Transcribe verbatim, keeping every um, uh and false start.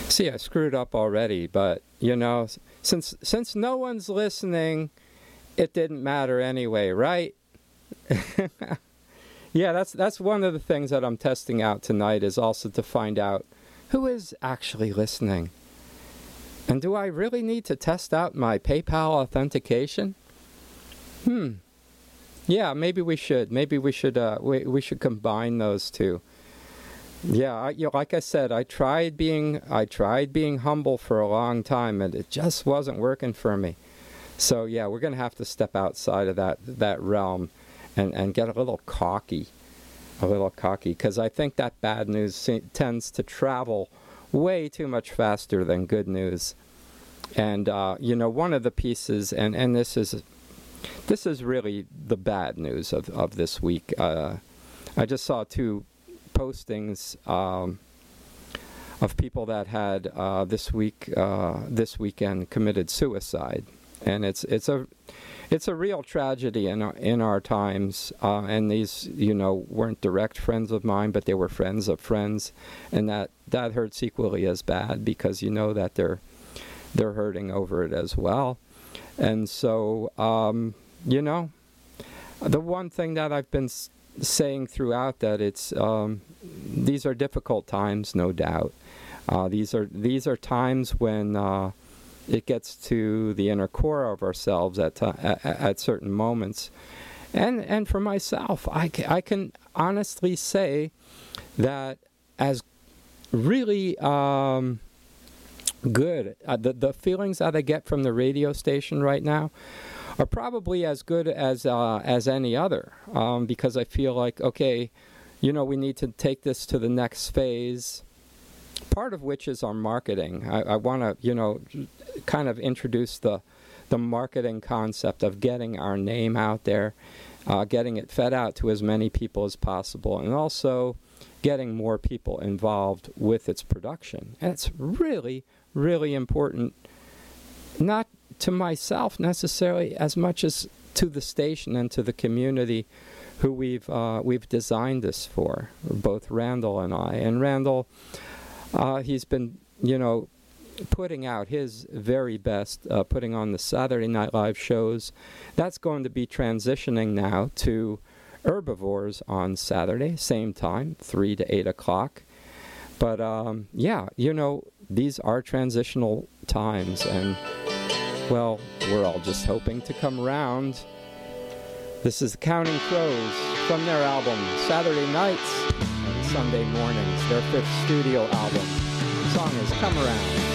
See, I screwed up already, but, you know, since since no one's listening, it didn't matter anyway, right? Yeah, that's that's one of the things that I'm testing out tonight, is also to find out who is actually listening. And do I really need to test out my PayPal authentication? Hmm. Yeah, maybe we should. Maybe we should. Uh, we we should combine those two. Yeah, I, you know, like I said, I tried being I tried being humble for a long time, and it just wasn't working for me. So yeah, we're gonna have to step outside of that that realm, and and get a little cocky, a little cocky, because I think that bad news se- tends to travel way too much faster than good news. And uh, you know, one of the pieces, and and this is this is really the bad news of of this week. Uh, I just saw two postings um, of people that had uh, this week, uh, this weekend, committed suicide, and it's it's a it's a real tragedy in our, in our times. Uh, and these, you know, weren't direct friends of mine, but they were friends of friends, and that that hurts equally as bad, because you know that they're they're hurting over it as well. And so, um, you know, the one thing that I've been s- saying throughout, that it's um, these are difficult times, no doubt. Uh, these are these are times when uh, it gets to the inner core of ourselves at, t- at at certain moments, and and for myself, I, ca- I can honestly say that as really um, good uh, the the feelings that I get from the radio station right now are probably as good as uh, as any other, um, because I feel like, okay, you know, we need to take this to the next phase, part of which is our marketing. I, I want to, you know, kind of introduce the the marketing concept of getting our name out there, uh, getting it fed out to as many people as possible, and also getting more people involved with its production. And it's really, really important, not to myself necessarily as much as to the station and to the community who we've uh, we've designed this for, both Randall and I. And Randall, uh, he's been, you know, putting out his very best, uh, putting on the Saturday Night Live shows. That's going to be transitioning now to Herbivores on Saturday, same time, three to eight o'clock. But um, yeah, you know, these are transitional times, and well, we're all just hoping to come around. This is Counting Crows from their album Saturday Nights and Sunday Mornings, their fifth studio album. The song is Come Around.